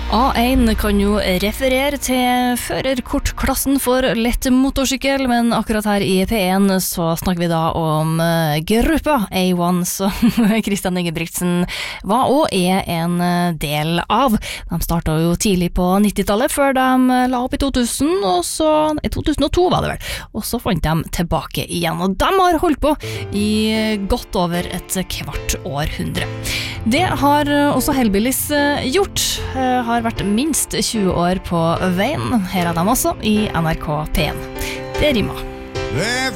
A1 kan jo referere til førerkortklassen for lett motorsykkel, men akkurat her i P1 så snakker vi da om gruppa A1 som Christian Ingebrigtsen var og en del av. De startet jo tidlig på 90-tallet før de la opp i 2000, og så, i 2002 var det vel, og så fant de tilbake igjen, og de har holdt på i godt over et kvart århundre. Det har også Hellbillies gjort, har vært minst 20 år på veien. Her er de også i NRK P1. Det rimer. There